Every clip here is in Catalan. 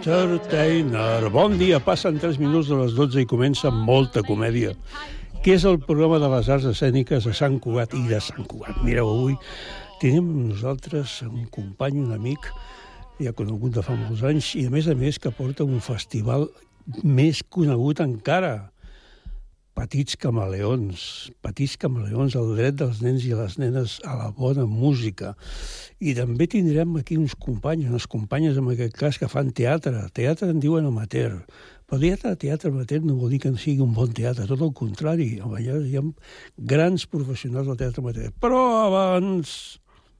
Entertainer. Bon dia, passen 3 minuts de les 12 i comença Molta Comèdia, que és el programa de les arts escèniques de Sant Cugat i de Sant Cugat. Mireu, avui tenim nosaltres un company, un amic, ja conegut de fa molts anys, i a més que porta un festival més conegut encara. Petits camaleons, el dret dels nens i les nenes a la bona música. I també tindrem aquí uns companys, unes companyes en aquest cas, que fan teatre. Teatre en diuen amateur. Però teatre amateur no vol dir que no sigui un bon teatre, tot el contrari. Allà hi ha grans professionals del teatre amateur. Però abans...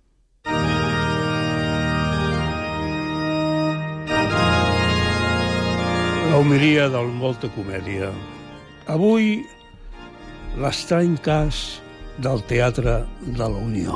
la homilia del Molta Comèdia. Avui, l'estrany cas del Teatre de la Unió.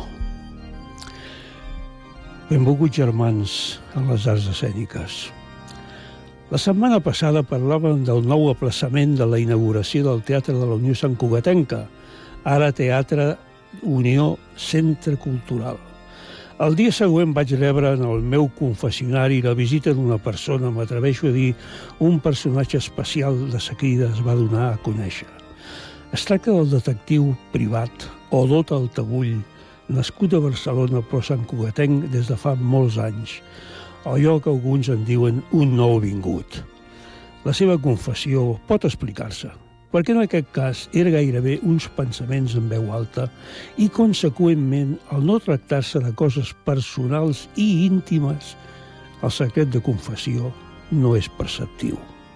Benvolguts germans en les arts escèniques. La setmana passada parlàvem del nou aplaçament de la inauguració del Teatre de la Unió Santcugatenca, ara Teatre Unió Centre Cultural. El dia següent vaig rebre en el meu confessionari la visita d'una persona, m'atreveixo a dir, un personatge especial de seguida es va donar a conèixer. Es tracta del detectiu privat Odot Altabull, nascut a Barcelona però santcugatenc des de fa molts anys, allò que alguns en diuen un nouvingut. La seva confessió pot explicar-se, perquè en aquest cas era gairebé uns pensaments en veu alta i, conseqüentment, al no tractar-se de coses personals i íntimes, el secret de confessió no és perceptiu.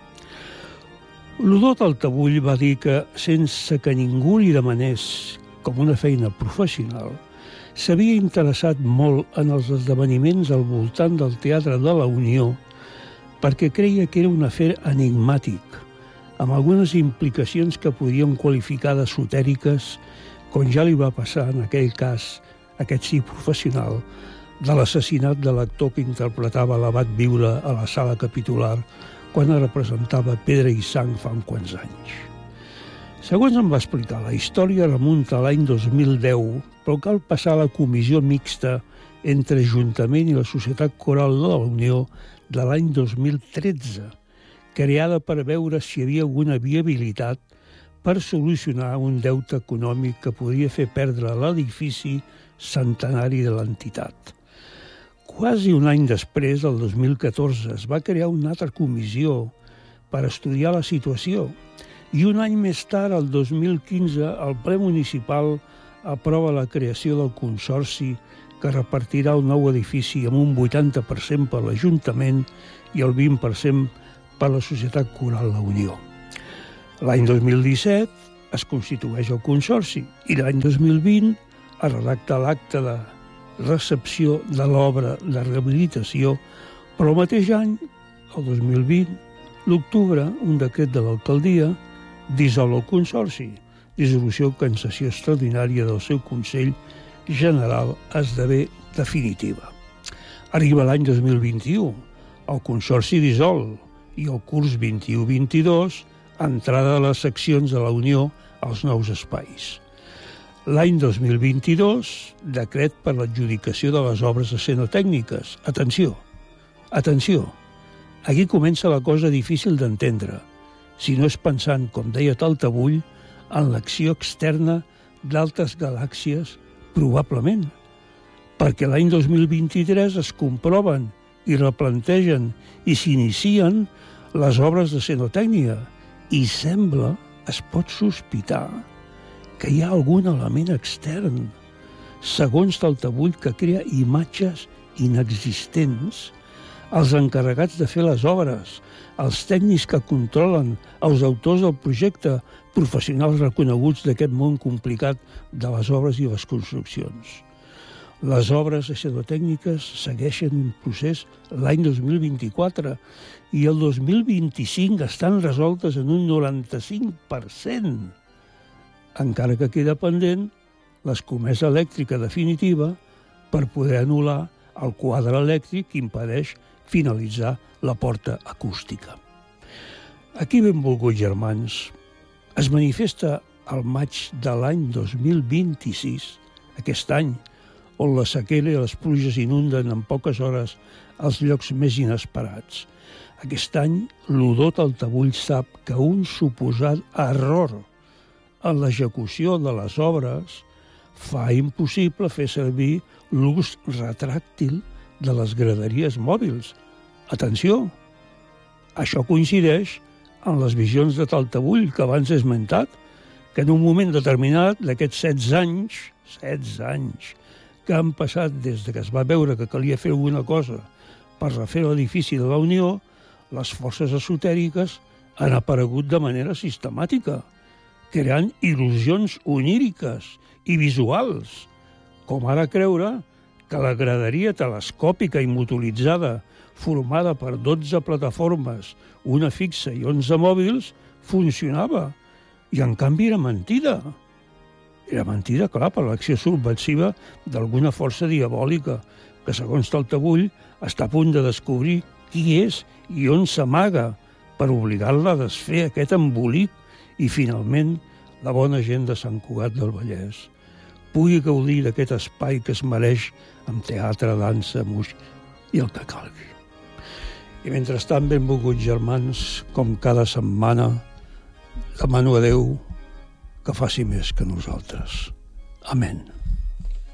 L'Odot Altabull va dir que, sense que ningú li demanés com una feina professional, s'havia interessat molt en els esdeveniments al voltant del Teatre de la Unió perquè creia que era un afer enigmàtic, amb algunes implicacions que podíem qualificar d'esotèriques, com ja li va passar en aquell cas, aquest sí professional, de l'assassinat de l'actor que interpretava l'abat Viure a la sala capitular quan representava Pedra i Sang fa uns quants anys. Segons em va explicar, la història remunta a l'any 2010, però cal passar a la comissió mixta entre Ajuntament i la Societat Coral de la Unió de l'any 2013, creada per veure si hi havia alguna viabilitat per solucionar un deute econòmic que podria fer perdre l'edifici centenari de l'entitat. Quasi un any després, el 2014, es va crear una altra comissió per estudiar la situació i un any més tard, el 2015, el ple municipal aprova la creació del consorci que repartirà el nou edifici amb un 80% per l'Ajuntament i el 20% per la Societat Coral La Unió. L'any 2017 es constitueix el Consorci i l'any 2020 es redacta l'acte de recepció de l'obra de rehabilitació, però el mateix any, el 2020, l'octubre, un decret de l'alcaldia dissol el Consorci. Dissolució que en sessió extraordinària del seu Consell General esdevé definitiva. Arriba l'any 2021, el Consorci dissol, i el curs 21-22, entrada de les seccions de la Unió als nous espais. L'any 2022, decret per l'adjudicació de les obres escenotècniques. Atenció, aquí comença la cosa difícil d'entendre, si no és pensant, com deia Taltabull, en l'acció externa d'altres galàxies, probablement, perquè l'any 2023 es comproven i replantegen i s'inicien les obres d'escenotècnia i sembla, es pot sospitar, que hi ha algun element extern, segons Taltabull, que crea imatges inexistents. Els encarregats de fer les obres, els tècnics que controlen, els autors del projecte, professionals reconeguts d'aquest món complicat de les obres i les construccions. Les obres escenotècniques segueixen un procés l'any 2024 i el 2025 estan resoltes en un 95%, encara que queda pendent l'escomesa elèctrica definitiva per poder anul·lar el quadre elèctric que impedeix finalitzar la porta acústica. Aquí, benvolguts germans, es manifesta al maig de l'any 2026, aquest any, on la sequera i les pluges inunden en poques hores els llocs més inesperats. Aquest any, l'Udó Taltabull sap que un suposat error en l'execució de les obres fa impossible fer servir l'ús retràctil de les graderies mòbils. Atenció! Això coincideix amb les visions de Taltabull que abans he esmentat, que en un moment determinat d'aquests 16 anys que han passat des que es va veure que calia fer alguna cosa per refer l'edifici de la Unió, les forces esotèriques han aparegut de manera sistemàtica, creant il·lusions oníriques i visuals, com ara creure que la graderia telescòpica i motoritzada formada per 12 plataformes, una fixa i 11 mòbils, funcionava. I, en canvi, era mentida. Era mentida, clar, per l'acció subversiva d'alguna força diabòlica que, segons Taltabull, està a punt de descobrir qui és i on s'amaga per obligar-la a desfer aquest embolic i, finalment, la bona gent de Sant Cugat del Vallès pugui gaudir d'aquest espai que es mereix amb teatre, dansa, música i el que calgui. I mentrestant, benvolguts germans, com cada setmana, demano a Déu que faci més que nosaltres. Amén.